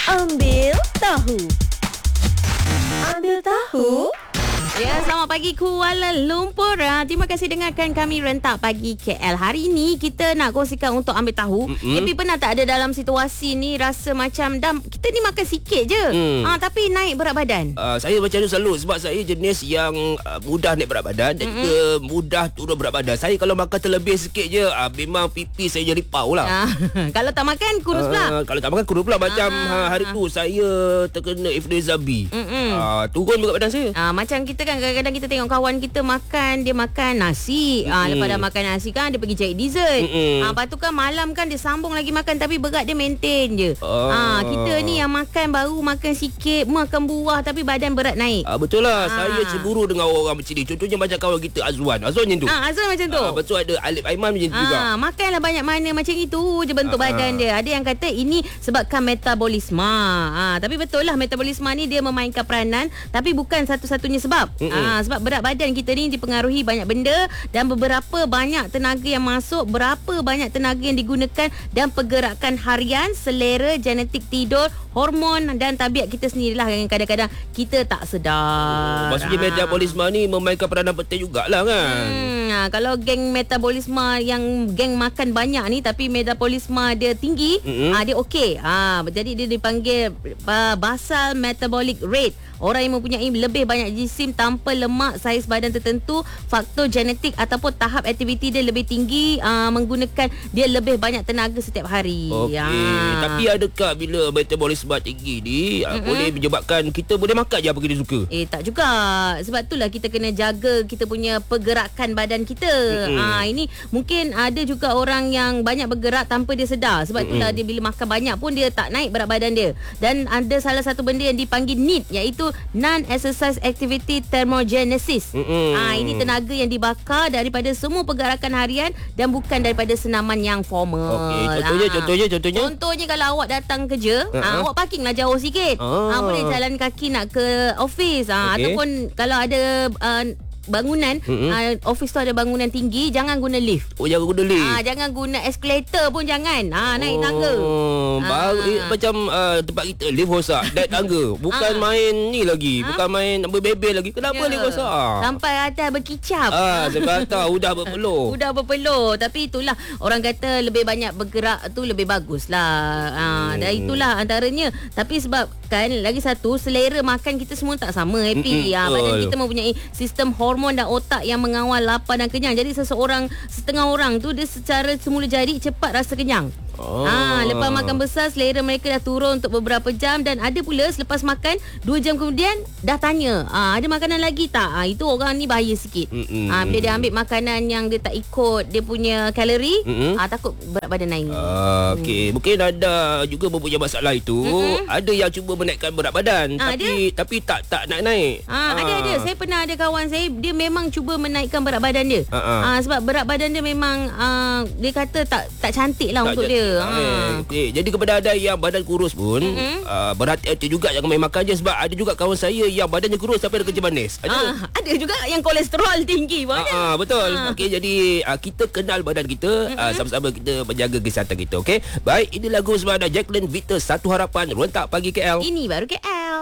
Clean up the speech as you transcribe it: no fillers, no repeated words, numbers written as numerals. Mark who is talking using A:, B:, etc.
A: Ambil tahu. Ambil tahu.
B: Ya, selamat pagi Kuala Lumpur. Terima kasih dengarkan kami Rentak Pagi KL. Hari ini kita nak kongsikan untuk ambil tahu. Tapi pernah tak ada dalam situasi ni rasa macam kita ni makan sikit je. Tapi naik berat badan.
C: Saya macam tu selalu sebab saya jenis yang mudah naik berat badan dan juga mudah turun berat badan. Saya kalau makan terlebih sikit je, memang pipi saya jadi pau lah.
B: Kalau tak makan kurus pula.
C: Kalau tak makan kurus pula. Macam hari tu saya terkena influenza B. Turun berat badan saya.
B: Macam kita kan kadang-kadang kita tengok kawan kita makan, dia makan nasi. Lepas dah makan nasi kan dia pergi cari dessert. Lepas tu kan malam kan dia sambung lagi makan tapi berat dia maintain je. Kita ni yang makan baru makan sikit, makan buah tapi badan berat naik.
C: Betul lah. Saya cemburu dengan orang macam ni. Contohnya macam kawan kita Azwan macam tu.
B: Azwan macam tu.
C: Betul, ada Alif Aiman macam tu juga.
B: Makanlah banyak mana macam itu je bentuk badan dia. Ada yang kata ini sebabkan metabolisme. Tapi betul lah metabolisme ni dia memainkan peranan tapi bukan satu-satunya sebab. Sebab berat badan kita ni dipengaruhi banyak benda dan beberapa banyak tenaga yang masuk, berapa banyak tenaga yang digunakan dan pergerakan harian, selera, genetik tidur, hormon dan tabiat kita sendirilah yang kadang-kadang kita tak sedar.
C: Maksudnya metabolisme ni memainkan peranan penting jugalah kan.
B: Kalau geng metabolisme yang geng makan banyak ni tapi metabolisme dia tinggi, dia okey. Jadi dia dipanggil basal metabolic rate. Orang yang mempunyai lebih banyak jisim tanpa lemak, saiz badan tertentu, faktor genetik ataupun tahap aktiviti dia lebih tinggi, menggunakan dia lebih banyak tenaga setiap hari.
C: Okey. Tapi adakah bila metabolisme tinggi ni boleh menyebabkan kita boleh makan je apa kita suka?
B: Tak juga. Sebab itulah kita kena jaga kita punya pergerakan badan kita. Ini mungkin ada juga orang yang banyak bergerak tanpa dia sedar. Sebab itulah dia bila makan banyak pun dia tak naik berat badan dia. Dan ada salah satu benda yang dipanggil NEAT, iaitu Non-Exercise Activity Thermogenesis. Ini tenaga yang dibakar daripada semua pergerakan harian dan bukan daripada senaman yang formal. Contohnya kalau awak datang kerja, awak parkinglah jauh sikit. Boleh jalan kaki nak ke office. Ataupun kalau ada bangunan, office tu ada bangunan tinggi, jangan guna lift.
C: Jangan guna lift.
B: Jangan guna escalator pun jangan. Naik tangga.
C: Macam tempat kita lift rosak, naik tangga. Bukan main ni lagi, bukan main berbebel lagi. Kenapa lift rosak?
B: Sampai atas berkicap.
C: Saya kata udah berpeluh.
B: Tapi itulah orang kata lebih banyak bergerak tu lebih bagus lah. Dan itulah antaranya. Tapi sebab kan lagi satu, selera makan kita semua tak sama, happy. Badan kita mempunyai sistem hormon dan otak yang mengawal lapar dan kenyang. Jadi setengah orang tu dia secara semula jadi cepat rasa kenyang. Lepas makan besar, selera mereka dah turun untuk beberapa jam. Dan ada pula selepas makan 2 jam kemudian dah tanya, ada makanan lagi tak? Itu orang ni bahaya sikit. Bila dia ambil makanan yang dia tak ikut dia punya kalori, takut berat badan naik.
C: Okey, mungkin ada juga mempunyai masalah itu. Ada yang cuba menaikkan berat badan tapi tak naik-naik.
B: Ada. Saya pernah ada kawan saya, dia memang cuba menaikkan berat badan dia. Sebab berat badan dia memang dia kata tak cantik lah untuk dia.
C: Okay. Jadi kepada ada yang badan kurus pun, berhati-hati juga jangan main makan je. Sebab ada juga kawan saya yang badannya kurus tapi ada kerja manis.
B: Ada juga yang kolesterol tinggi.
C: Betul. Okey, jadi kita kenal badan kita, sama-sama kita menjaga kesihatan kita. Okey. Baik, ini lagu sebab ada Jacqueline Victor, Satu Harapan, Rentak Pagi KL.
B: Ini baru KL.